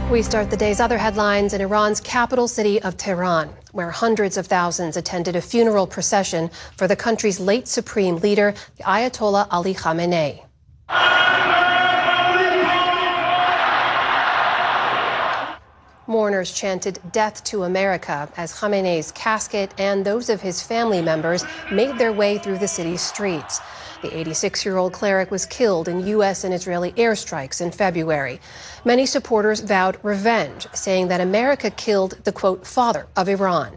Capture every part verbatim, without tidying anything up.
We start the day's other headlines in Iran's capital city of Tehran, where hundreds of thousands attended a funeral procession for the country's late supreme leader, the Ayatollah Ali Khamenei. Mourners chanted "Death to America" as Khamenei's casket and those of his family members made their way through the city's streets. The eighty-six-year-old cleric was killed in U S and Israeli airstrikes in February. Many supporters vowed revenge, saying that America killed the, quote, father of Iran.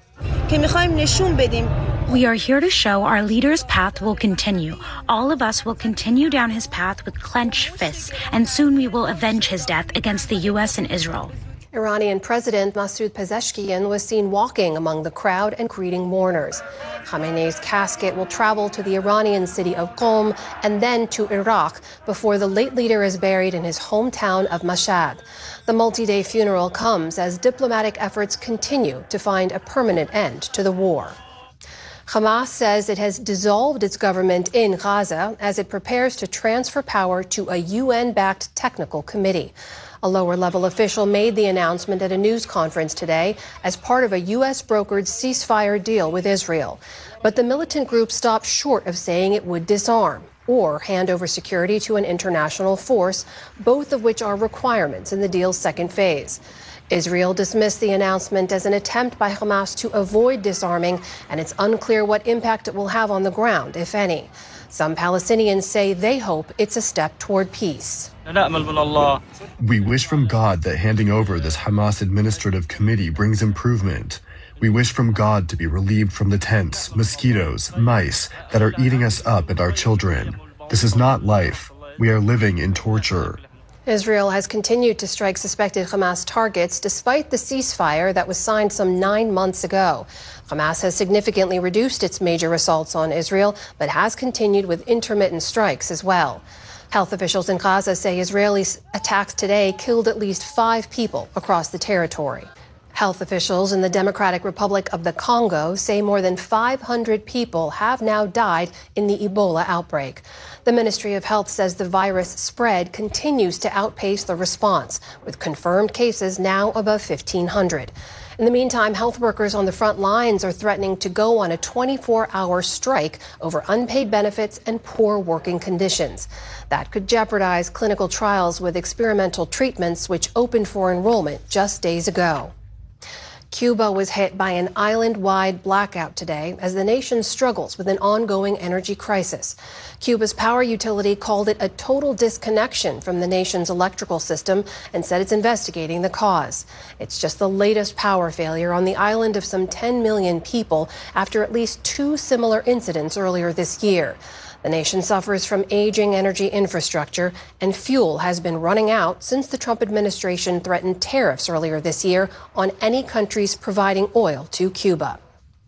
We are here to show our leader's path will continue. All of us will continue down his path with clenched fists, and soon we will avenge his death against the U S and Israel. Iranian President Masoud Pezeshkian was seen walking among the crowd and greeting mourners. Khamenei's casket will travel to the Iranian city of Qom and then to Iraq before the late leader is buried in his hometown of Mashhad. The multi-day funeral comes as diplomatic efforts continue to find a permanent end to the war. Hamas says it has dissolved its government in Gaza as it prepares to transfer power to a U N-backed technical committee. A lower-level official made the announcement at a news conference today as part of a U S-brokered ceasefire deal with Israel. But the militant group stopped short of saying it would disarm or hand over security to an international force, both of which are requirements in the deal's second phase. Israel dismissed the announcement as an attempt by Hamas to avoid disarming, and it's unclear what impact it will have on the ground, if any. Some Palestinians say they hope it's a step toward peace. We wish from God that handing over this Hamas administrative committee brings improvement. We wish from God to be relieved from the tents, mosquitoes, mice that are eating us up and our children. This is not life. We are living in torture. Israel has continued to strike suspected Hamas targets despite the ceasefire that was signed some nine months ago. Hamas has significantly reduced its major assaults on Israel, but has continued with intermittent strikes as well. Health officials in Gaza say Israeli attacks today killed at least five people across the territory. Health officials in the Democratic Republic of the Congo say more than five hundred people have now died in the Ebola outbreak. The Ministry of Health says the virus spread continues to outpace the response, with confirmed cases now above fifteen hundred. In the meantime, health workers on the front lines are threatening to go on a twenty-four hour strike over unpaid benefits and poor working conditions. That could jeopardize clinical trials with experimental treatments, which opened for enrollment just days ago. Cuba was hit by an island-wide blackout today as the nation struggles with an ongoing energy crisis. Cuba's power utility called it a total disconnection from the nation's electrical system and said it's investigating the cause. It's just the latest power failure on the island of some ten million people after at least two similar incidents earlier this year. The nation suffers from aging energy infrastructure, and fuel has been running out since the Trump administration threatened tariffs earlier this year on any countries providing oil to Cuba.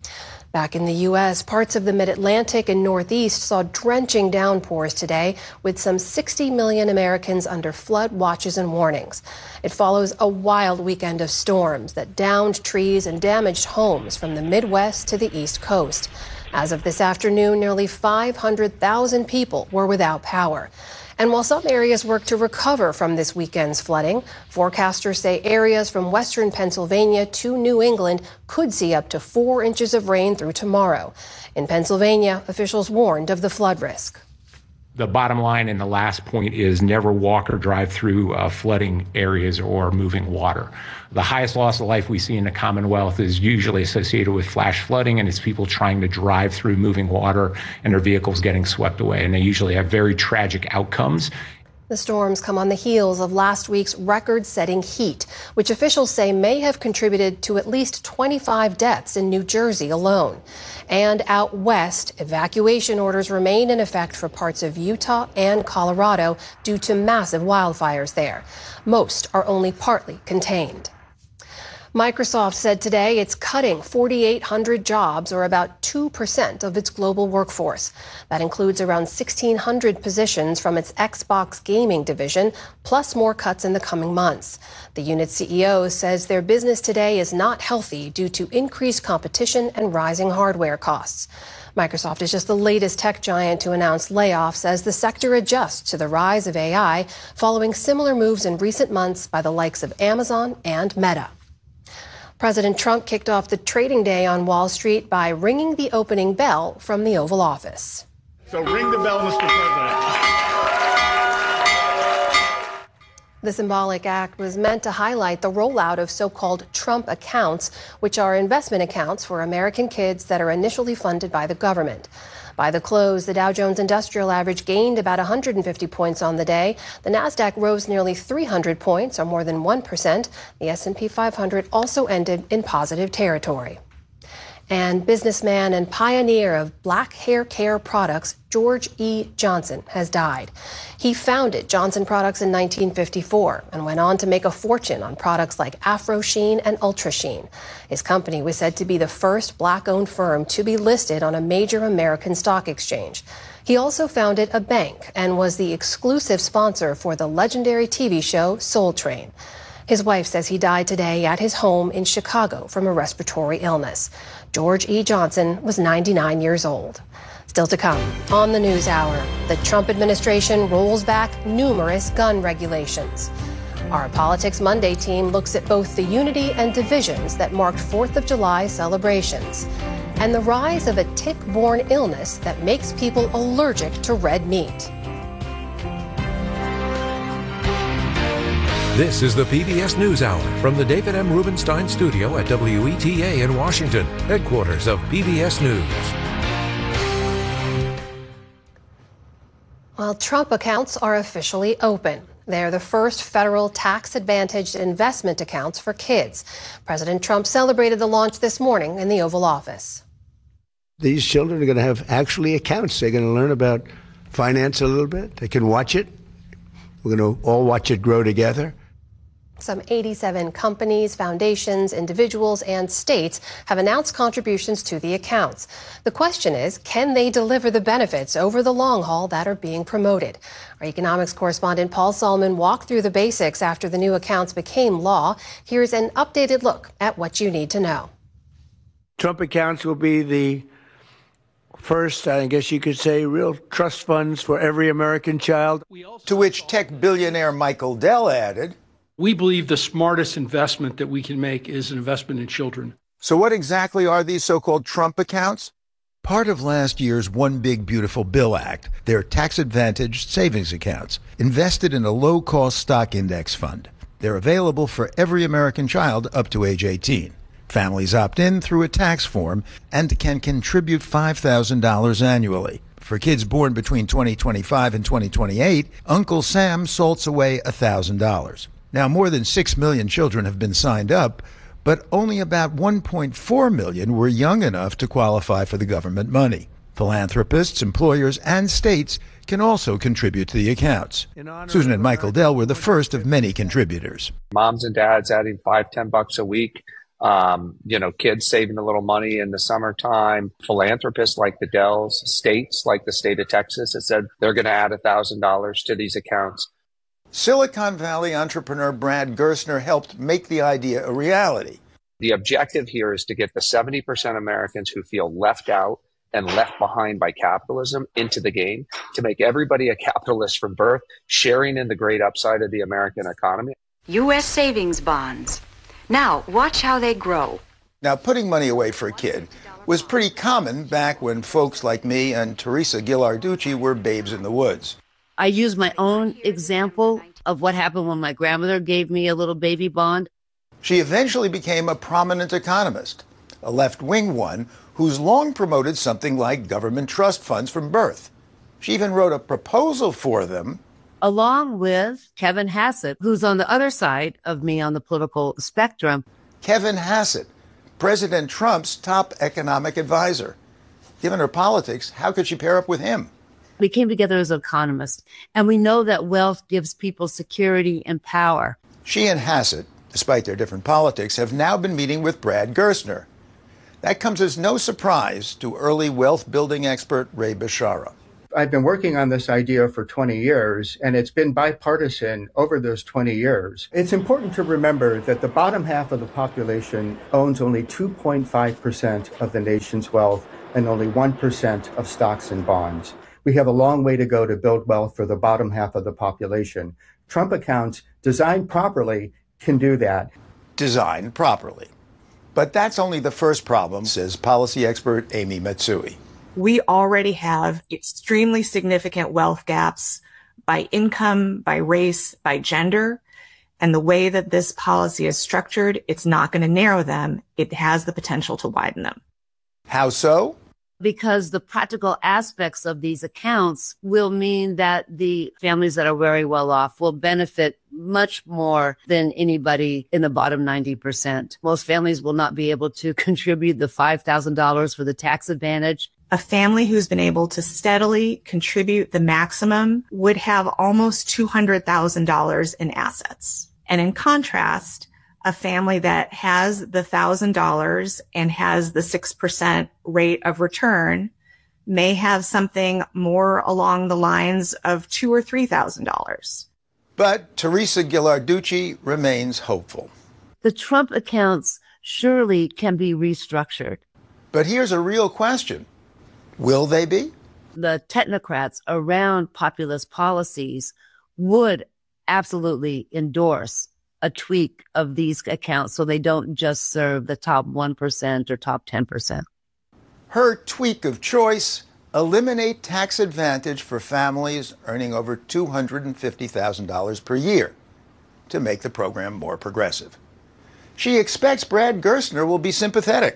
Back in the U S, parts of the mid-Atlantic and Northeast saw drenching downpours today, with some sixty million Americans under flood watches and warnings. It follows a wild weekend of storms that downed trees and damaged homes from the Midwest to the East Coast. As of this afternoon, nearly five hundred thousand people were without power. And while some areas work to recover from this weekend's flooding, forecasters say areas from western Pennsylvania to New England could see up to four inches of rain through tomorrow. In Pennsylvania, officials warned of the flood risk. The bottom line and the last point is never walk or drive through uh, flooding areas or moving water. The highest loss of life we see in the Commonwealth is usually associated with flash flooding, and it's people trying to drive through moving water and their vehicles getting swept away. And they usually have very tragic outcomes. The storms come on the heels of last week's record-setting heat, which officials say may have contributed to at least twenty-five deaths in New Jersey alone. And out west, evacuation orders remain in effect for parts of Utah and Colorado due to massive wildfires there. Most are only partly contained. Microsoft said today it's cutting four thousand eight hundred jobs, or about two percent of its global workforce. That includes around sixteen hundred positions from its Xbox gaming division, plus more cuts in the coming months. The unit's C E O says their business today is not healthy due to increased competition and rising hardware costs. Microsoft is just the latest tech giant to announce layoffs as the sector adjusts to the rise of A I, following similar moves in recent months by the likes of Amazon and Meta. President Trump kicked off the trading day on Wall Street by ringing the opening bell from the Oval Office. So ring the bell, Mister President. The symbolic act was meant to highlight the rollout of so-called Trump accounts, which are investment accounts for American kids that are initially funded by the government. By the close, the Dow Jones Industrial Average gained about one hundred fifty points on the day. The Nasdaq rose nearly three hundred points, or more than one percent. The S and P five hundred also ended in positive territory. And businessman and pioneer of black hair care products, George E. Johnson, has died. He founded Johnson Products in nineteen fifty-four and went on to make a fortune on products like Afro Sheen and Ultra Sheen. His company was said to be the first black-owned firm to be listed on a major American stock exchange. He also founded a bank and was the exclusive sponsor for the legendary T V show Soul Train. His wife says he died today at his home in Chicago from a respiratory illness. George E. Johnson was ninety-nine years old. Still to come on the News Hour, the Trump administration rolls back numerous gun regulations. Our Politics Monday team looks at both the unity and divisions that marked fourth of July celebrations and the rise of a tick-borne illness that makes people allergic to red meat. This is the P B S NewsHour from the David M. Rubenstein studio at W E T A in Washington, headquarters of P B S News. Well, Trump accounts are officially open. They're the first federal tax-advantaged investment accounts for kids. President Trump celebrated the launch this morning in the Oval Office. These children are going to have actually accounts. They're going to learn about finance a little bit. They can watch it. We're going to all watch it grow together. Some eighty-seven companies, foundations, individuals, and states have announced contributions to the accounts. The question is, can they deliver the benefits over the long haul that are being promoted? Our economics correspondent Paul Solomon walked through the basics after the new accounts became law. Here's an updated look at what you need to know. Trump accounts will be the first, I guess you could say, real trust funds for every American child. To which tech billionaire Michael Dell added, "We believe the smartest investment that we can make is an investment in children." So what exactly are these so-called Trump accounts? Part of last year's One Big Beautiful Bill Act. They're tax-advantaged savings accounts invested in a low-cost stock index fund. They're available for every American child up to age eighteen. Families opt in through a tax form and can contribute five thousand dollars annually. For kids born between twenty twenty-five and twenty twenty-eight, Uncle Sam salts away one thousand dollars. Now, more than six million children have been signed up, but only about one point four million were young enough to qualify for the government money. Philanthropists, employers, and states can also contribute to the accounts. Susan and Michael Dell were the first of many contributors. Moms and dads adding five, ten bucks a week. Um, you know, kids saving a little money in the summertime. Philanthropists like the Dells, states like the state of Texas have said they're going to add one thousand dollars to these accounts. Silicon Valley entrepreneur Brad Gerstner helped make the idea a reality. The objective here is to get the seventy percent Americans who feel left out and left behind by capitalism into the game, to make everybody a capitalist from birth, sharing in the great upside of the American economy. U S savings bonds. Now, watch how they grow. Now, putting money away for a kid was pretty common back when folks like me and Teresa Ghilarducci were babes in the woods. I use my own example of what happened when my grandmother gave me a little baby bond. She eventually became a prominent economist, a left-wing one who's long promoted something like government trust funds from birth. She even wrote a proposal for them, along with Kevin Hassett, who's on the other side of me on the political spectrum. Kevin Hassett, President Trump's top economic advisor. Given her politics, how could she pair up with him? We came together as economists, and we know that wealth gives people security and power. She and Hassett, despite their different politics, have now been meeting with Brad Gerstner. That comes as no surprise to early wealth-building expert Ray Bashara. I've been working on this idea for twenty years, and it's been bipartisan over those twenty years. It's important to remember that the bottom half of the population owns only two point five percent of the nation's wealth, and only one percent of stocks and bonds. We have a long way to go to build wealth for the bottom half of the population. Trump accounts, designed properly, can do that. Designed properly. But that's only the first problem, says policy expert Amy Matsui. We already have extremely significant wealth gaps by income, by race, by gender. And the way that this policy is structured, it's not going to narrow them. It has the potential to widen them. How so? Because the practical aspects of these accounts will mean that the families that are very well off will benefit much more than anybody in the bottom ninety percent. Most families will not be able to contribute the five thousand dollars for the tax advantage. A family who's been able to steadily contribute the maximum would have almost two hundred thousand dollars in assets. And in contrast, a family that has the one thousand dollars and has the six percent rate of return may have something more along the lines of two thousand dollars or three thousand dollars. But Teresa Ghilarducci remains hopeful. The Trump accounts surely can be restructured. But here's a real question. Will they be? The technocrats around populist policies would absolutely endorse a tweak of these accounts so they don't just serve the top one percent or top ten percent. Her tweak of choice: eliminate tax advantage for families earning over two hundred fifty thousand dollars per year to make the program more progressive. She expects Brad Gerstner will be sympathetic.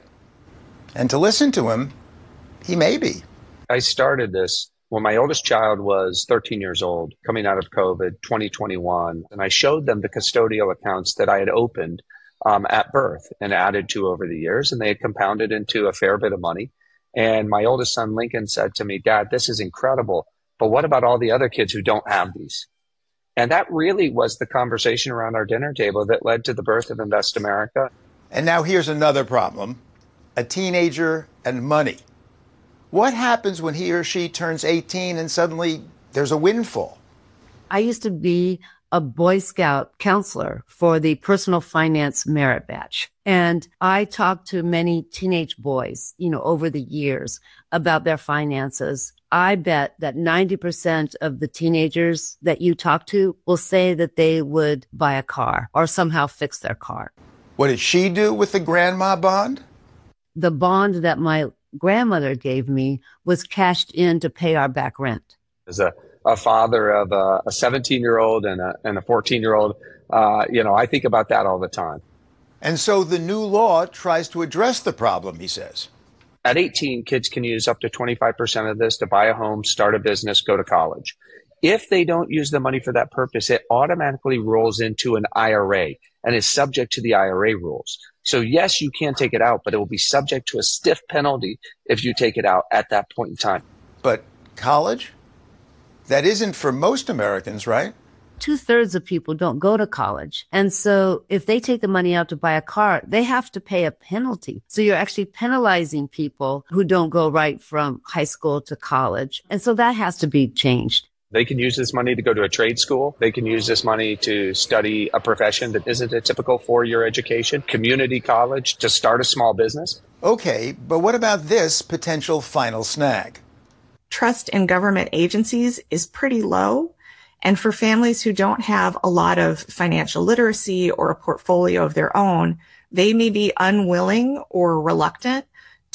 And to listen to him, he may be. I started this when my oldest child was thirteen years old, coming out of COVID, twenty twenty-one, and I showed them the custodial accounts that I had opened um, at birth and added to over the years, and they had compounded into a fair bit of money. And my oldest son, Lincoln, said to me, "Dad, this is incredible, but what about all the other kids who don't have these?" And that really was the conversation around our dinner table that led to the birth of Invest America. And now here's another problem: a teenager and money. What happens when he or she turns eighteen and suddenly there's a windfall? I used to be a Boy Scout counselor for the Personal Finance Merit Badge. And I talked to many teenage boys, you know, over the years about their finances. I bet that ninety percent of the teenagers that you talk to will say that they would buy a car or somehow fix their car. What did she do with the grandma bond? The bond that my grandmother gave me was cashed in to pay our back rent. As a, a father of a seventeen-year-old and a, and a fourteen-year-old, uh, you know, I think about that all the time. And so the new law tries to address the problem, he says. At eighteen, kids can use up to twenty-five percent of this to buy a home, start a business, go to college. If they don't use the money for that purpose, it automatically rolls into an I R A and is subject to the I R A rules. So yes, you can take it out, but it will be subject to a stiff penalty if you take it out at that point in time. But college? That isn't for most Americans, right? Two thirds of people don't go to college. And so if they take the money out to buy a car, they have to pay a penalty. So you're actually penalizing people who don't go right from high school to college. And so that has to be changed. They can use this money to go to a trade school. They can use this money to study a profession that isn't a typical four-year education, community college, to start a small business. Okay, but what about this potential final snag? Trust in government agencies is pretty low. And for families who don't have a lot of financial literacy or a portfolio of their own, they may be unwilling or reluctant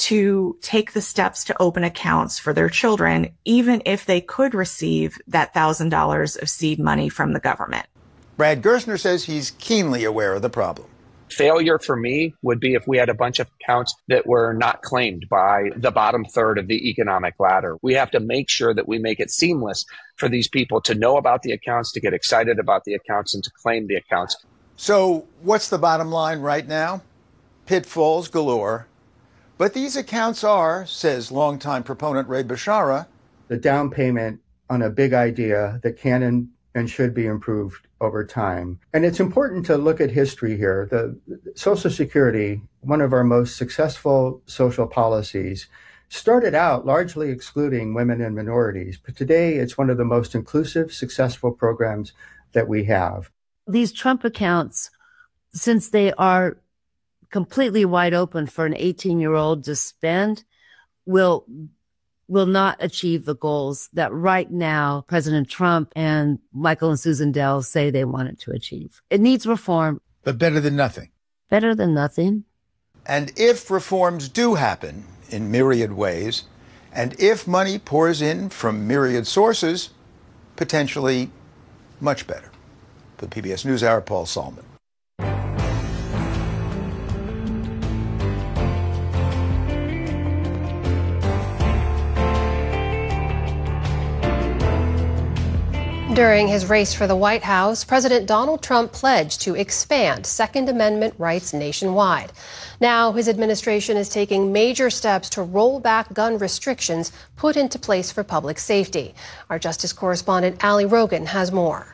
to take the steps to open accounts for their children, even if they could receive that one thousand dollars of seed money from the government. Brad Gerstner says he's keenly aware of the problem. Failure for me would be if we had a bunch of accounts that were not claimed by the bottom third of the economic ladder. We have to make sure that we make it seamless for these people to know about the accounts, to get excited about the accounts, and to claim the accounts. So what's the bottom line right now? Pitfalls galore. But these accounts are, says longtime proponent Ray Bashara, the down payment on a big idea that can and, and should be improved over time. And it's important to look at history here. The Social Security, one of our most successful social policies, started out largely excluding women and minorities, but today it's one of the most inclusive, successful programs that we have. These Trump accounts, since they are completely wide open for an eighteen-year-old to spend, will will not achieve the goals that right now President Trump and Michael and Susan Dell say they want it to achieve. It needs reform. But better than nothing. Better than nothing. And if reforms do happen in myriad ways, and if money pours in from myriad sources, potentially much better. For the P B S NewsHour, Paul Solman. During his race for the White House, President Donald Trump pledged to expand Second Amendment rights nationwide. Now, his administration is taking major steps to roll back gun restrictions put into place for public safety. Our Justice correspondent Ali Rogan has more.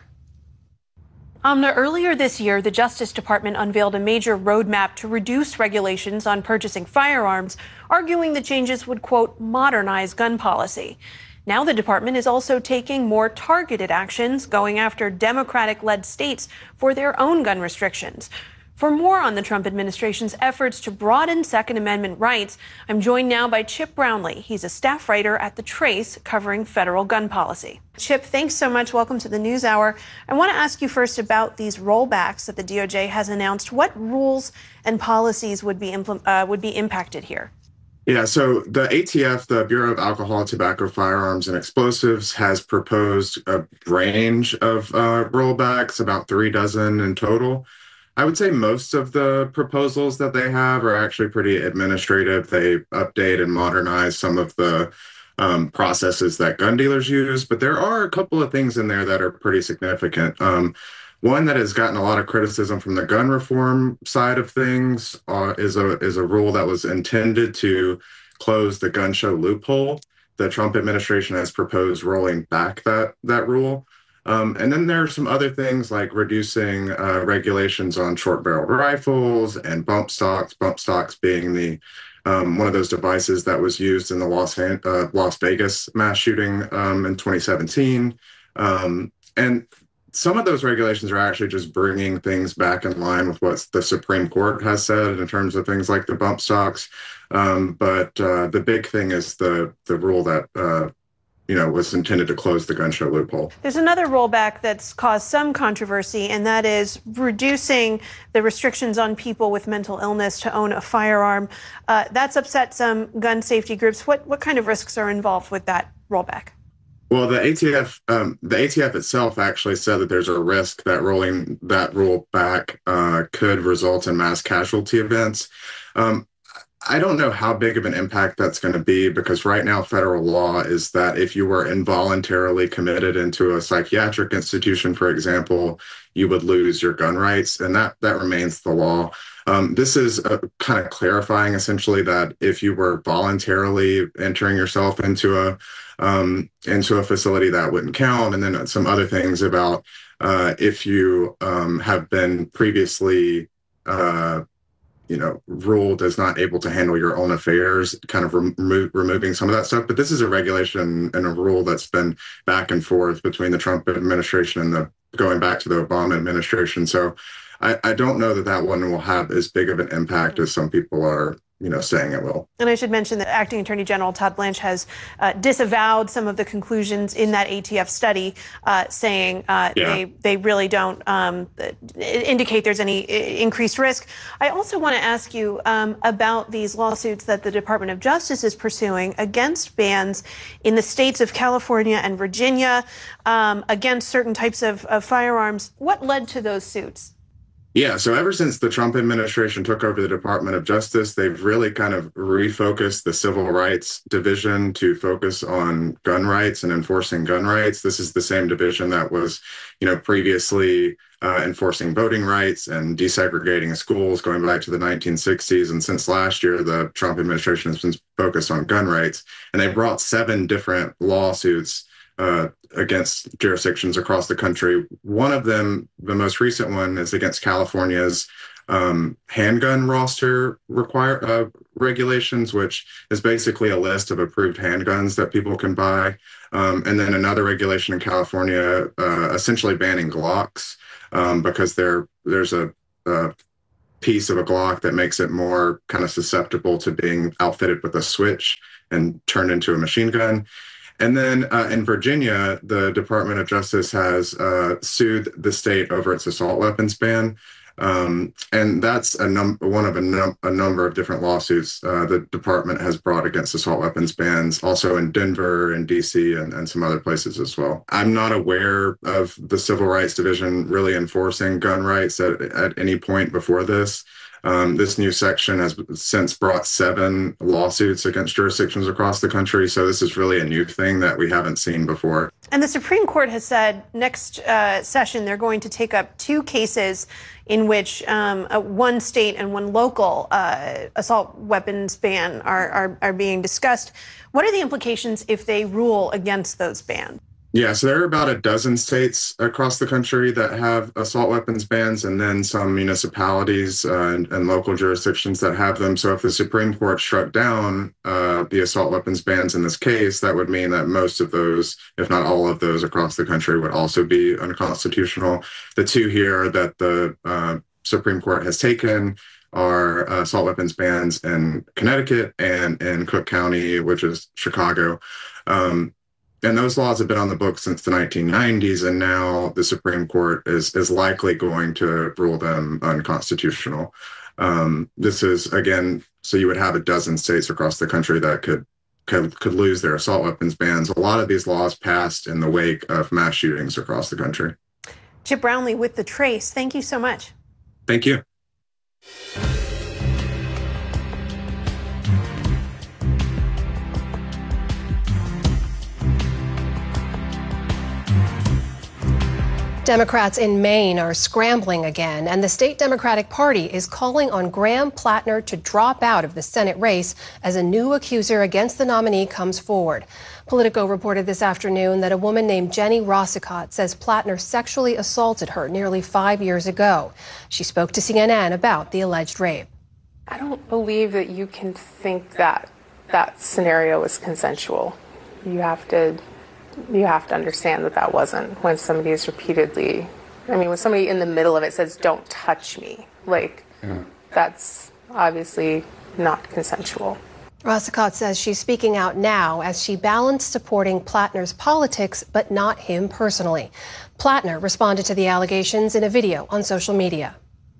Amna, earlier this year, the Justice Department unveiled a major roadmap to reduce regulations on purchasing firearms, arguing the changes would, quote, modernize gun policy. Now the department is also taking more targeted actions, going after Democratic-led states for their own gun restrictions. For more on the Trump administration's efforts to broaden Second Amendment rights, I'm joined now by Chip Brownlee. He's a staff writer at The Trace covering federal gun policy. Chip, thanks so much. Welcome to the NewsHour. I want to ask you first about these rollbacks that the D O J has announced. What rules and policies would be impl- uh, would be impacted here? Yeah, so the A T F, the Bureau of Alcohol, Tobacco, Firearms, and Explosives, has proposed a range of uh, rollbacks, about three dozen in total. I would say most of the proposals that they have are actually pretty administrative. They update and modernize some of the um, processes that gun dealers use, but there are a couple of things in there that are pretty significant. Um, One that has gotten a lot of criticism from the gun reform side of things uh, is a is a rule that was intended to close the gun show loophole. The Trump administration has proposed rolling back that that rule. Um, and then there are some other things like reducing uh, regulations on short-barreled rifles and bump stocks, bump stocks being the um, one of those devices that was used in the Las, uh, Las Vegas mass shooting um, in twenty seventeen. Um, and some of those regulations are actually just bringing things back in line with what the Supreme Court has said in terms of things like the bump stocks. Um, but uh, the big thing is the the rule that, uh, you know, was intended to close the gun show loophole. There's another rollback that's caused some controversy, and that is reducing the restrictions on people with mental illness to own a firearm. Uh, that's upset some gun safety groups. What what kind of risks are involved with that rollback? Well, the A T F, um, the A T F itself actually said that there's a risk that rolling that rule back uh, could result in mass casualty events. Um, I don't know how big of an impact that's going to be, because right now federal law is that if you were involuntarily committed into a psychiatric institution, for example, you would lose your gun rights, and that that remains the law. Um, this is uh, kind of clarifying essentially that if you were voluntarily entering yourself into a um, into a facility, that wouldn't count. And then some other things about uh, if you um, have been previously, uh, you know, ruled as not able to handle your own affairs, kind of remo- removing some of that stuff. But this is a regulation and a rule that's been back and forth between the Trump administration and the going back to the Obama administration. So I, I don't know that that one will have as big of an impact as some people are, you know, saying it will. And I should mention that Acting Attorney General Todd Blanche has uh, disavowed some of the conclusions in that A T F study, uh, saying uh, yeah. they they really don't um, indicate there's any increased risk. I also want to ask you um, about these lawsuits that the Department of Justice is pursuing against bans in the states of California and Virginia um, against certain types of, of firearms. What led to those suits? Yeah, so ever since the Trump administration took over the Department of Justice, they've really kind of refocused the Civil Rights Division to focus on gun rights and enforcing gun rights. This is the same division that was, you know, previously uh, enforcing voting rights and desegregating schools going back to the nineteen sixties. And since last year, the Trump administration has been focused on gun rights. And they brought seven different lawsuits Uh, against jurisdictions across the country. One of them, the most recent one, is against California's um, handgun roster require uh, regulations, which is basically a list of approved handguns that people can buy. Um, and then another regulation in California, uh, essentially banning Glocks um, because there there's a, a piece of a Glock that makes it more kind of susceptible to being outfitted with a switch and turned into a machine gun. And then uh, in Virginia, the Department of Justice has uh, sued the state over its assault weapons ban. Um, and that's a num- one of a, num- a number of different lawsuits uh, the department has brought against assault weapons bans, also in Denver and D C and, and some other places as well. I'm not aware of the Civil Rights Division really enforcing gun rights at, at any point before this. Um, this new section has since brought seven lawsuits against jurisdictions across the country. So this is really a new thing that we haven't seen before. And the Supreme Court has said next uh, session they're going to take up two cases in which um, uh, one state and one local uh, assault weapons ban are, are, are being discussed. What are the implications if they rule against those bans? Yeah, so there are about a dozen states across the country that have assault weapons bans, and then some municipalities uh, and, and local jurisdictions that have them. So if the Supreme Court struck down uh, the assault weapons bans in this case, that would mean that most of those, if not all of those across the country, would also be unconstitutional. The two here that the uh, Supreme Court has taken are uh, assault weapons bans in Connecticut and in Cook County, which is Chicago. Um, And those laws have been on the books since the nineteen nineties, and now the Supreme Court is is likely going to rule them unconstitutional. Um, this is, again, so you would have a dozen states across the country that could, could could lose their assault weapons bans. A lot of these laws passed in the wake of mass shootings across the country. Chip Brownlee with The Trace, thank you so much. Thank you. Democrats in Maine are scrambling again, and the state Democratic Party is calling on Graham Plattner to drop out of the Senate race as a new accuser against the nominee comes forward. Politico reported this afternoon that a woman named Jenny Rossicott says Plattner sexually assaulted her nearly five years ago. She spoke to C N N about the alleged rape. I don't believe that you can think that that scenario was consensual. You have to You have to understand that that wasn't. When somebody is repeatedly, I mean, when somebody in the middle of it says, "Don't touch me," like, yeah. That's obviously not consensual. Rossicott says she's speaking out now as she balanced supporting Plattner's politics, but not him personally. Plattner responded to the allegations in a video on social media.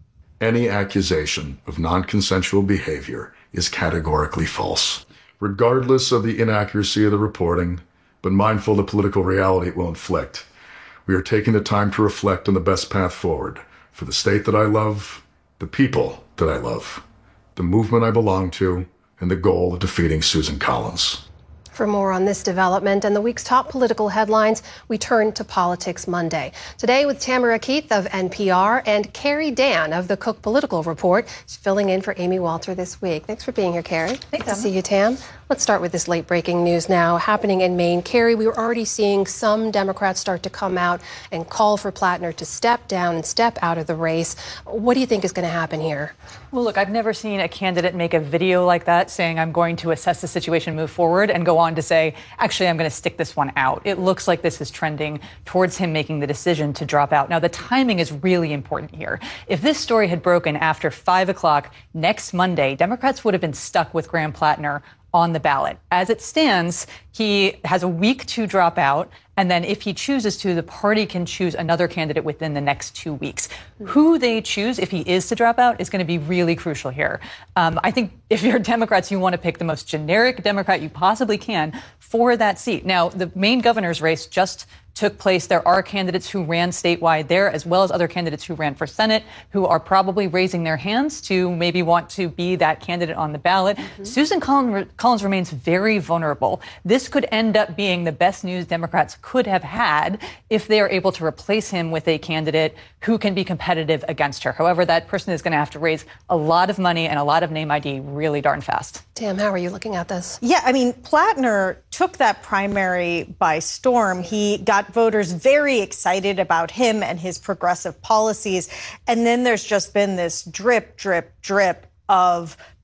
Any accusation of non-consensual behavior is categorically false, regardless of the inaccuracy of the reporting, but mindful of the political reality it will inflict. We are taking the time to reflect on the best path forward for the state that I love, the people that I love, the movement I belong to, and the goal of defeating Susan Collins. For more on this development and the week's top political headlines, we turn to Politics Monday. Today with Tamara Keith of N P R and Carrie Dan of the Cook Political Report. She's filling in for Amy Walter this week. Thanks for being here, Carrie. Thanks, Good to see you, Tam. Let's start with this late breaking news now happening in Maine. Carrie, we were already seeing some Democrats start to come out and call for Plattner to step down and step out of the race. What do you think is going to happen here? Well, look, I've never seen a candidate make a video like that saying, I'm going to assess the situation, move forward, and go on to say, actually, I'm going to stick this one out. It looks like this is trending towards him making the decision to drop out. Now, the timing is really important here. If this story had broken after five o'clock next Monday, Democrats would have been stuck with Graham Plattner on the ballot. As it stands, he has a week to drop out. And then if he chooses to, the party can choose another candidate within the next two weeks. Who they choose, if he is to drop out, is going to be really crucial here. Um, I think if you're Democrats, you want to pick the most generic Democrat you possibly can for that seat. Now, the Maine governor's race just took place. There are candidates who ran statewide there, as well as other candidates who ran for Senate, who are probably raising their hands to maybe want to be that candidate on the ballot. Mm-hmm. Susan Collins, Collins remains very vulnerable. This could end up being the best news Democrats could have had if they are able to replace him with a candidate who can be competitive against her. However, that person is going to have to raise a lot of money and a lot of name I D really darn fast. Tam, how are you looking at this? Yeah, I mean, Plattner took that primary by storm. He got voters very excited about him and his progressive policies. And then there's just been this drip, drip, drip of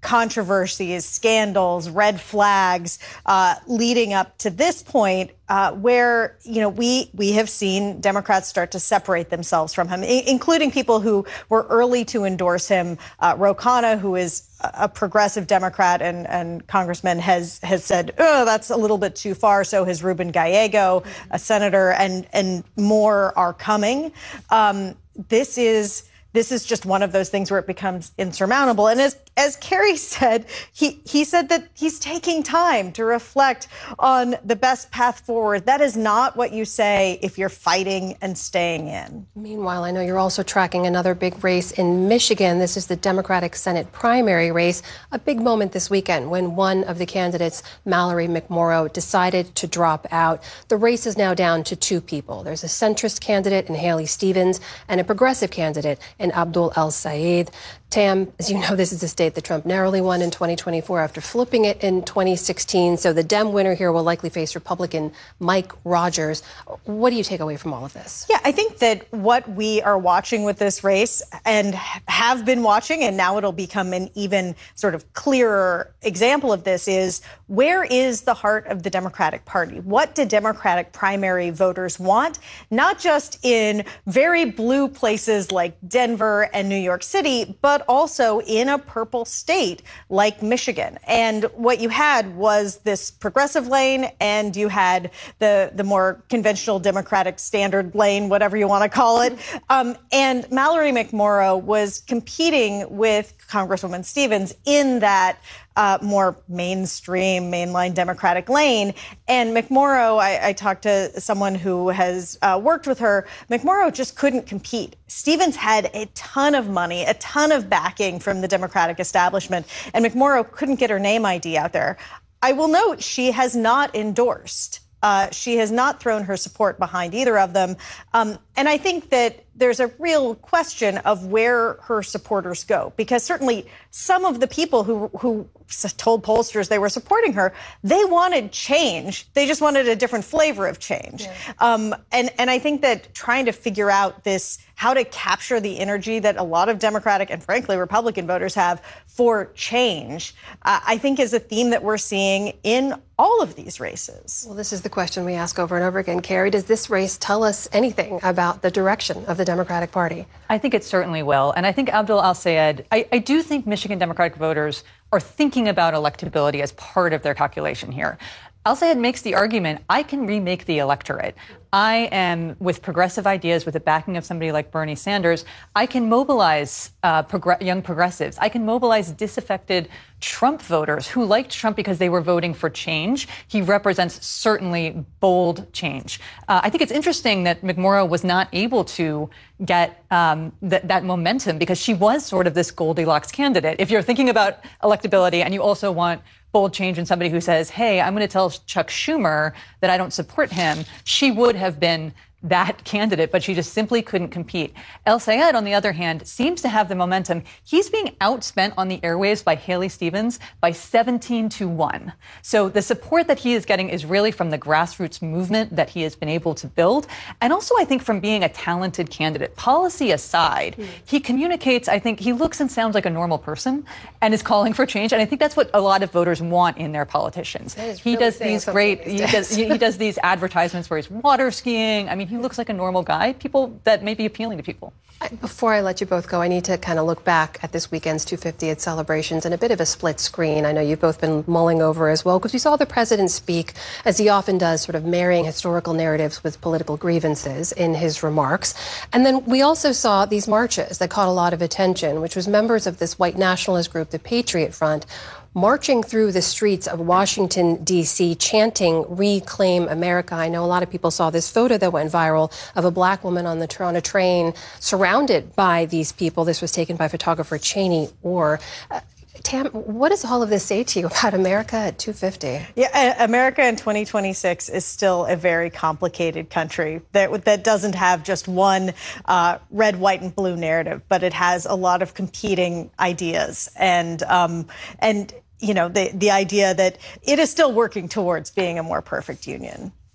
controversies, scandals, red flags, uh, leading up to this point, uh, where, you know, we we have seen Democrats start to separate themselves from him, I- including people who were early to endorse him. Uh, Ro Khanna, who is a progressive Democrat and, and congressman, has has said, oh, that's a little bit too far. So has Ruben Gallego, a senator, and and more are coming. Um, this is this is just one of those things where it becomes insurmountable. And as as Kerry said, he he said that he's taking time to reflect on the best path forward. That is not what you say if you're fighting and staying in. Meanwhile, I know you're also tracking another big race in Michigan. This is the Democratic Senate primary race, a big moment this weekend when one of the candidates, Mallory McMorrow, decided to drop out. The race is now down to two people. There's a centrist candidate in Haley Stevens and a progressive candidate in Abdul El-Sayed. Tam, as you know, this is a state that Trump narrowly won in twenty twenty-four after flipping it in twenty sixteen. So the Dem winner here will likely face Republican Mike Rogers. What do you take away from all of this? Yeah, I think that what we are watching with this race and have been watching, and now it'll become an even sort of clearer example of this, is where is the heart of the Democratic Party? What do Democratic primary voters want? Not just in very blue places like Denver and New York City, but also in a purple state like Michigan. And what you had was this progressive lane, and you had the, the more conventional Democratic standard lane, whatever you want to call it. Um, and Mallory McMorrow was competing with Congresswoman Stevens in that uh, more mainstream, mainline Democratic lane. And McMorrow, I, I talked to someone who has uh, worked with her. McMorrow just couldn't compete. Stevens had a ton of money, a ton of backing from the Democratic establishment, and McMorrow couldn't get her name I D out there. I will note she has not endorsed. Uh, she has not thrown her support behind either of them. Um, and I think that there's a real question of where her supporters go, because certainly some of the people who who told pollsters they were supporting her, they wanted change. They just wanted a different flavor of change. Yeah. Um, and, and I think that trying to figure out this, how to capture the energy that a lot of Democratic and frankly Republican voters have for change, uh, I think is a theme that we're seeing in all of these races. Well, this is the question we ask over and over again. Kerry, does this race tell us anything about the direction of the Democratic Party? I think it certainly will. And I think Abdul El-Sayed, I, I do think Michigan Democratic voters are thinking about electability as part of their calculation here. El-Sayed makes the argument, I can remake the electorate. I am, with progressive ideas, with the backing of somebody like Bernie Sanders, I can mobilize uh, progr- young progressives. I can mobilize disaffected Trump voters who liked Trump because they were voting for change. He represents certainly bold change. Uh, I think it's interesting that McMorrow was not able to get um, th- that momentum because she was sort of this Goldilocks candidate. If you're thinking about electability and you also want bold change in somebody who says, hey, I'm going to tell Chuck Schumer that I don't support him, she would have been that candidate, but she just simply couldn't compete. El-Sayed, on the other hand, seems to have the momentum. He's being outspent on the airwaves by Haley Stevens by seventeen to one. So the support that he is getting is really from the grassroots movement that he has been able to build. And also, I think, from being a talented candidate. Policy aside, mm. he communicates, I think, he looks and sounds like a normal person and is calling for change. And I think that's what a lot of voters want in their politicians. He really does these great, he does, he does these advertisements where he's water skiing. I mean, he looks like a normal guy, people that may be appealing to people. Before I let you both go, I need to kind of look back at this weekend's two hundred fiftieth celebrations and a bit of a split screen. I know you've both been mulling over as well, because we saw the president speak, as he often does, sort of marrying historical narratives with political grievances in his remarks. And then we also saw these marches that caught a lot of attention, which was members of this white nationalist group, the Patriot Front, marching through the streets of Washington, D C, chanting Reclaim America. I know a lot of people saw this photo that went viral of a black woman on the on a train surrounded by these people. This was taken by photographer Cheney Orr. Uh, Tam, what does all of this say to you about America at two fifty? Yeah, America in twenty twenty-six is still a very complicated country that that doesn't have just one uh, red, white, and blue narrative, but it has a lot of competing ideas and um, and you know the the idea that it is still working towards being a more perfect union.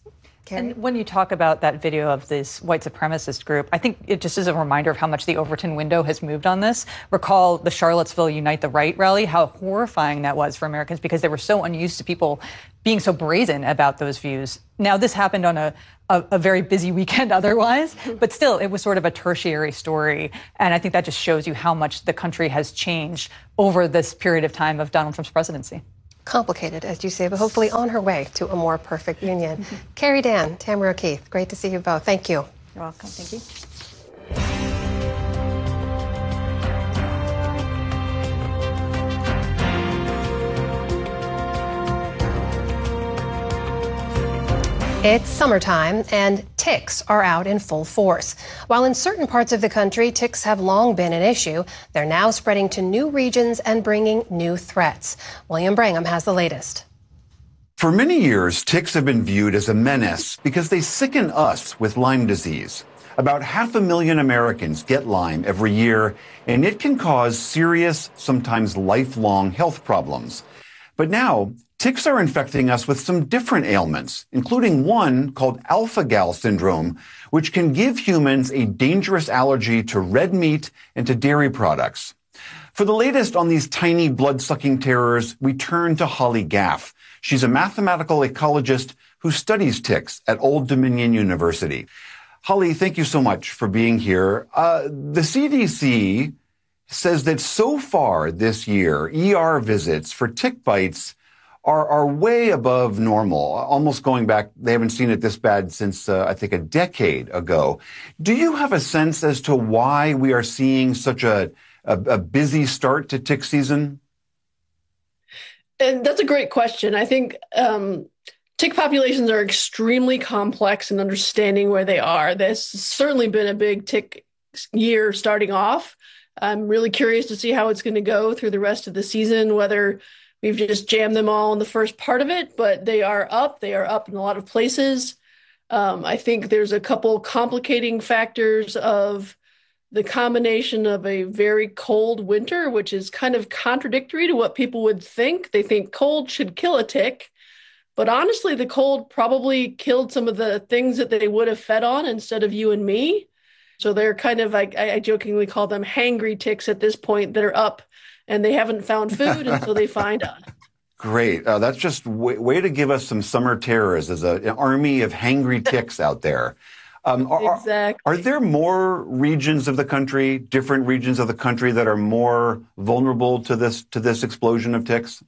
And when you talk about that video of this white supremacist group, I think it just is a reminder of how much the Overton window has moved on this. Recall the Charlottesville Unite the Right rally, how horrifying that was for Americans because they were so unused to people being so brazen about those views. Now, this happened on a, a, a very busy weekend otherwise, but still, it was sort of a tertiary story. And I think that just shows you how much the country has changed over this period of time of Donald Trump's presidency. Complicated, as you say, but hopefully on her way to a more perfect union. Mm-hmm. Carrie Dan, Tamara Keith, great to see you both. Thank you. You're welcome. Thank you. It's summertime, and ticks are out in full force. While in certain parts of the country, ticks have long been an issue, they're now spreading to new regions and bringing new threats. William Brangham has the latest. For many years, ticks have been viewed as a menace because they sicken us with Lyme disease. About half a million Americans get Lyme every year, and it can cause serious, sometimes lifelong health problems. But now, ticks are infecting us with some different ailments, including one called alpha-gal syndrome, which can give humans a dangerous allergy to red meat and to dairy products. For the latest on these tiny blood-sucking terrors, we turn to Holly Gaff. She's a mathematical ecologist who studies ticks at Old Dominion University. Holly, thank you so much for being here. Uh, the C D C says that so far this year, E R visits for tick bites Are, are way above normal, almost going back. They haven't seen it this bad since, uh, I think, a decade ago. Do you have a sense as to why we are seeing such a, a, a busy start to tick season? And that's a great question. I think um, tick populations are extremely complex in understanding where they are. There's certainly been a big tick year starting off. I'm really curious to see how it's going to go through the rest of the season, whether we've just jammed them all in the first part of it, but they are up. They are up in a lot of places. Um, I think there's a couple complicating factors of the combination of a very cold winter, which is kind of contradictory to what people would think. They think cold should kill a tick, but honestly, the cold probably killed some of the things that they would have fed on instead of you and me. So they're kind of, like, I, I jokingly call them hangry ticks at this point that are up and they haven't found food, and so they find us. Great. Uh, that's just way, way to give us some summer terrors. There's a, an army of hangry ticks out there. Um, are, exactly. Are there more regions of the country, different regions of the country that are more vulnerable to this to this explosion of ticks?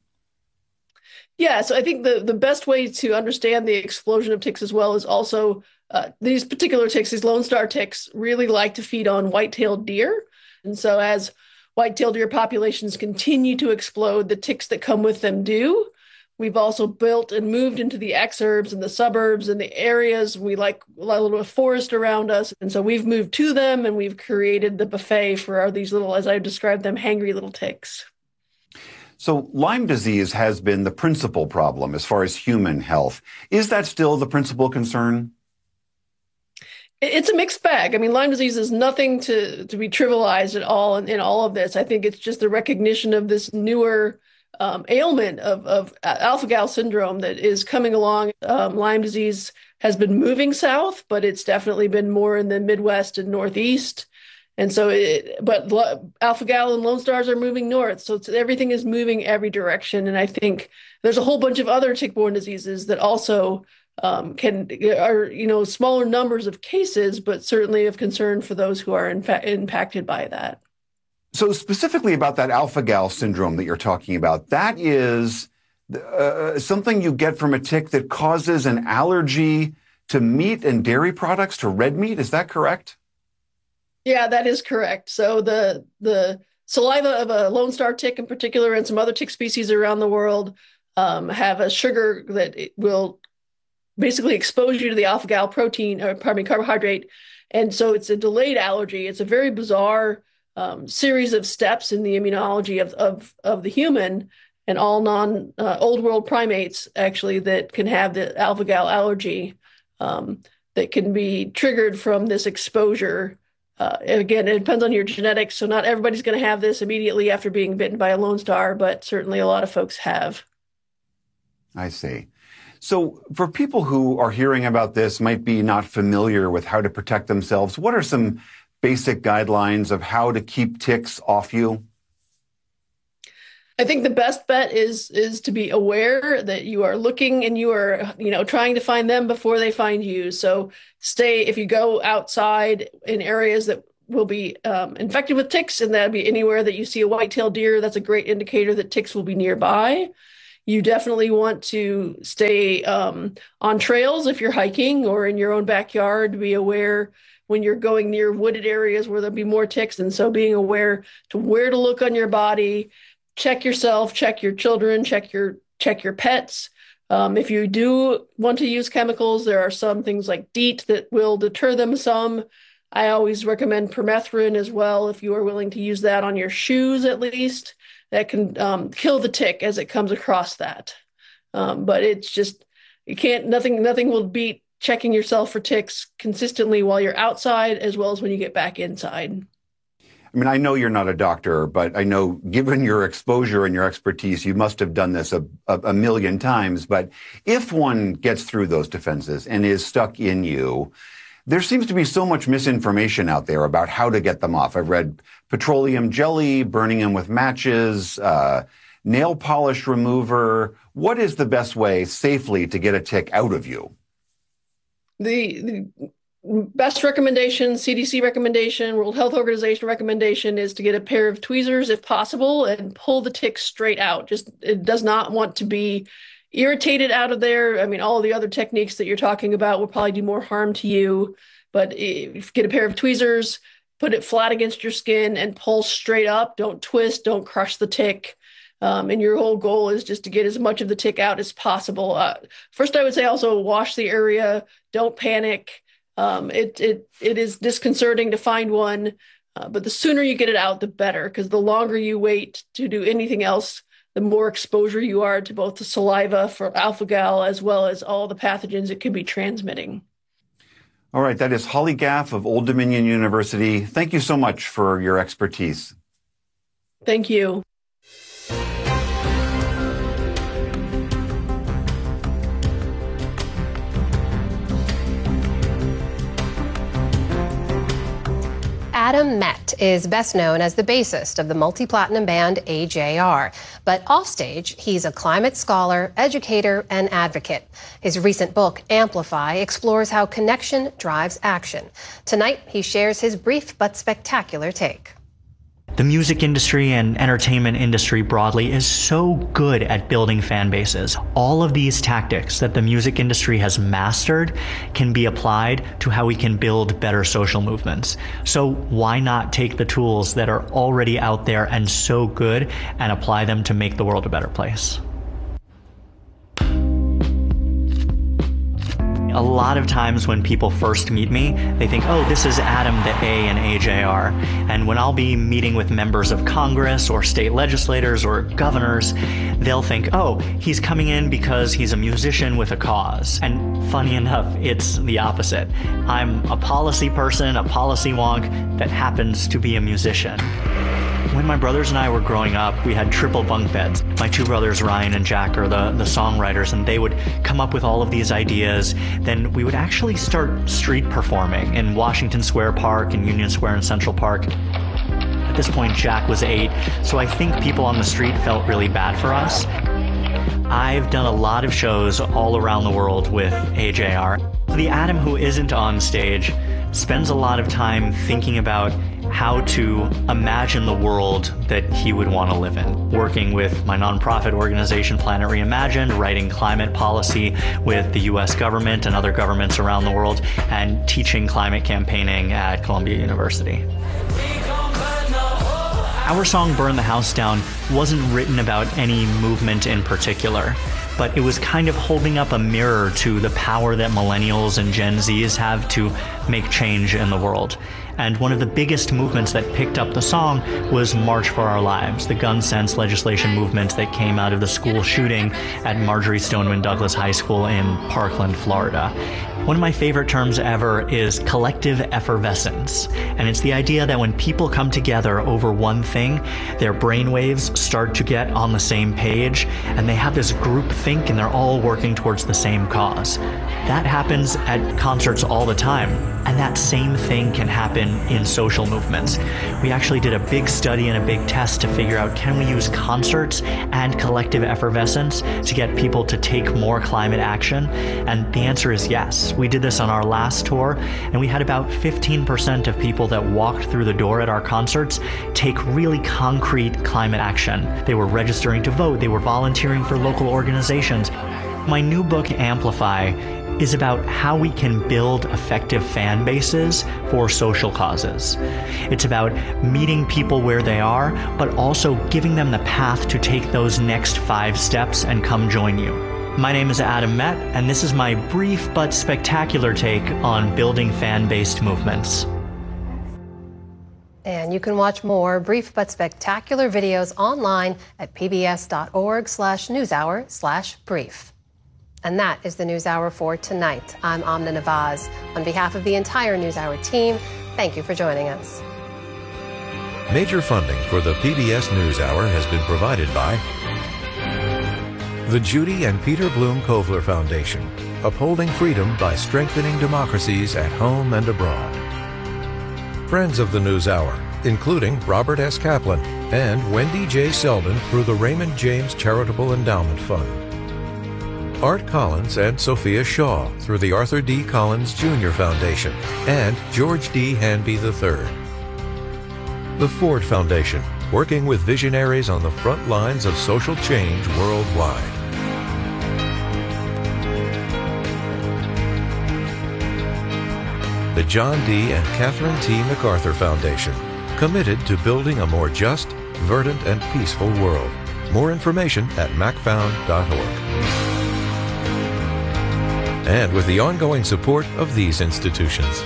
Yeah, so I think the, the best way to understand the explosion of ticks as well is also uh, these particular ticks, these Lone Star ticks, really like to feed on white-tailed deer. And so as white-tailed deer populations continue to explode, the ticks that come with them do. We've also built and moved into the exurbs and the suburbs and the areas. We like a little bit of forest around us. And so we've moved to them and we've created the buffet for our, these little, as I described them, hangry little ticks. So Lyme disease has been the principal problem as far as human health. Is that still the principal concern? It's a mixed bag. I mean, Lyme disease is nothing to, to be trivialized at all in, in all of this. I think it's just the recognition of this newer um, ailment of, of alpha-gal syndrome that is coming along. Um, Lyme disease has been moving south, but it's definitely been more in the Midwest and Northeast. And so, it, but alpha-gal and Lone Stars are moving north. So it's, everything is moving every direction. And I think there's a whole bunch of other tick-borne diseases that also Um, can are you know smaller numbers of cases, but certainly of concern for those who are in fa- impacted by that. So specifically about that alpha-gal syndrome that you're talking about, that is uh, something you get from a tick that causes an allergy to meat and dairy products, to red meat. Is that correct? Yeah, that is correct. So the the saliva of a Lone Star tick in particular, and some other tick species around the world, um, have a sugar that it will basically expose you to the alpha-gal protein, or pardon me, carbohydrate. And so it's a delayed allergy. It's a very bizarre um, series of steps in the immunology of, of, of the human and all non uh, old world primates actually that can have the alpha-gal allergy um, that can be triggered from this exposure. Uh, and again, it depends on your genetics. So not everybody's going to have this immediately after being bitten by a Lone Star, but certainly a lot of folks have. I see. So for people who are hearing about this, might be not familiar with how to protect themselves, what are some basic guidelines of how to keep ticks off you? I think the best bet is is to be aware that you are looking and you are, you know, trying to find them before they find you. So stay, if you go outside in areas that will be um, infected with ticks, and that'd be anywhere that you see a white-tailed deer, that's a great indicator that ticks will be nearby. You definitely want to stay um, on trails if you're hiking, or in your own backyard. Be aware when you're going near wooded areas where there'll be more ticks, and so being aware to where to look on your body. Check yourself, check your children, check your check your pets. Um, if you do want to use chemicals, there are some things like DEET that will deter them some. I always recommend permethrin as well, if you are willing to use that on your shoes at least. That can um, kill the tick as it comes across that. Um, but it's just, you can't, nothing, nothing will beat checking yourself for ticks consistently while you're outside as well as when you get back inside. I mean, I know you're not a doctor, but I know given your exposure and your expertise, you must have done this a, a, a million times. But if one gets through those defenses and is stuck in you, there seems to be so much misinformation out there about how to get them off. I've read petroleum jelly, burning them with matches, uh, nail polish remover. What is the best way safely to get a tick out of you? The, the best recommendation, C D C recommendation, World Health Organization recommendation, is to get a pair of tweezers if possible and pull the tick straight out. Just, it does not want to be irritated out of there. I mean, all the other techniques that you're talking about will probably do more harm to you. But if you get a pair of tweezers, put it flat against your skin and pull straight up. Don't twist, don't crush the tick. Um, and your whole goal is just to get as much of the tick out as possible. Uh, first, I would say also wash the area. Don't panic. Um, it, it, it is disconcerting to find one, uh, but the sooner you get it out, the better, because the longer you wait to do anything else, the more exposure you are to both the saliva for alpha-gal as well as all the pathogens it could be transmitting. All right, that is Holly Gaff of Old Dominion University. Thank you so much for your expertise. Thank you. Adam Met is best known as the bassist of the multi-platinum band A J R. But offstage, he's a climate scholar, educator, and advocate. His recent book, Amplify, explores how connection drives action. Tonight, he shares his brief but spectacular take. The music industry and entertainment industry broadly is so good at building fan bases. All of these tactics that the music industry has mastered can be applied to how we can build better social movements. So why not take the tools that are already out there and so good and apply them to make the world a better place? A lot of times when people first meet me, they think, oh, this is Adam the A in A J R. And when I'll be meeting with members of Congress or state legislators or governors, they'll think, oh, he's coming in because he's a musician with a cause. And funny enough, it's the opposite. I'm a policy person, a policy wonk that happens to be a musician. When my brothers and I were growing up, we had triple bunk beds. My two brothers, Ryan and Jack, are the, the songwriters, and they would come up with all of these ideas. Then we would actually start street performing in Washington Square Park and Union Square and Central Park. At this point, Jack was eight, so I think people on the street felt really bad for us. I've done a lot of shows all around the world with A J R. The Adam who isn't on stage spends a lot of time thinking about how to imagine the world that he would want to live in. Working with my nonprofit organization, Planet Reimagined, writing climate policy with the U S government and other governments around the world, and teaching climate campaigning at Columbia University. Our song, Burn the House Down, wasn't written about any movement in particular, but it was kind of holding up a mirror to the power that millennials and Gen Zs have to make change in the world. And one of the biggest movements that picked up the song was March for Our Lives, the gun sense legislation movement that came out of the school shooting at Marjory Stoneman Douglas High School in Parkland, Florida. One of my favorite terms ever is collective effervescence, and it's the idea that when people come together over one thing, their brainwaves start to get on the same page, and they have this group think, and they're all working towards the same cause. That happens at concerts all the time, and that same thing can happen in social movements. We actually did a big study and a big test to figure out, can we use concerts and collective effervescence to get people to take more climate action? And the answer is yes. We did this on our last tour, and we had about fifteen percent of people that walked through the door at our concerts take really concrete climate action. They were registering to vote, they were volunteering for local organizations. My new book, Amplify, is about how we can build effective fan bases for social causes. It's about meeting people where they are, but also giving them the path to take those next five steps and come join you. My name is Adam Met, and this is my brief but spectacular take on building fan-based movements. And you can watch more brief but spectacular videos online at pbs.org slash newshour slash brief. And that is the NewsHour for tonight. I'm Amna Nawaz. On behalf of the entire NewsHour team, thank you for joining us. Major funding for the P B S NewsHour has been provided by the Judy and Peter Bloom Kovler Foundation, upholding freedom by strengthening democracies at home and abroad. Friends of the NewsHour, including Robert S. Kaplan and Wendy J. Selden through the Raymond James Charitable Endowment Fund. Art Collins and Sophia Shaw through the Arthur D. Collins Junior Foundation and George D. Hanby the third. The Ford Foundation, working with visionaries on the front lines of social change worldwide. The John D. and Catherine T. MacArthur Foundation, committed to building a more just, verdant, and peaceful world. More information at mac found dot org. And with the ongoing support of these institutions.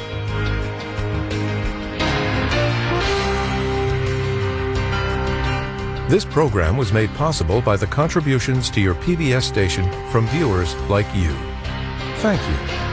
This program was made possible by the contributions to your P B S station from viewers like you. Thank you.